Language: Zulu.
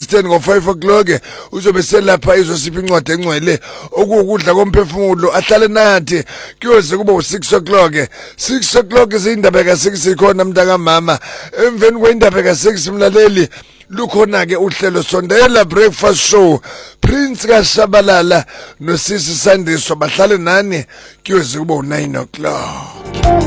10 ngo5 o'clock uzobe selapha izosipha incwadi engcwele okukudla komphefumulo ahlale nathi kuyoze kuba u6 o'clock 6 o'clock izindaba ka6 ikhona mntaka mama emveni kwendaba ka6 mlaleli lukhona ke uhlelo sondela breakfast show Prince kaShabalala noSisi Sandiso bahlale nani kuyoze kuba u9 o'clock